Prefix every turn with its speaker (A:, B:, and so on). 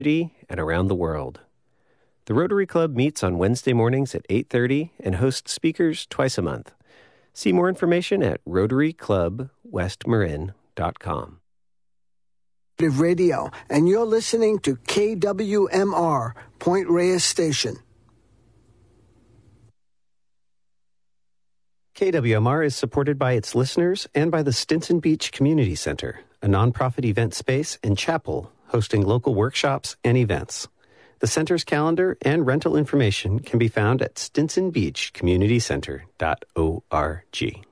A: and around the world. The Rotary Club meets on Wednesday mornings at 8:30 and hosts speakers twice a month. See more information at rotaryclubwestmarin.com.
B: Radio, and you're listening to KWMR, Point Reyes Station.
A: KWMR is supported by its listeners and by the Stinson Beach Community Center, a nonprofit event space and chapel hosting local workshops and events. The center's calendar and rental information can be found at stinsonbeachcommunitycenter.org.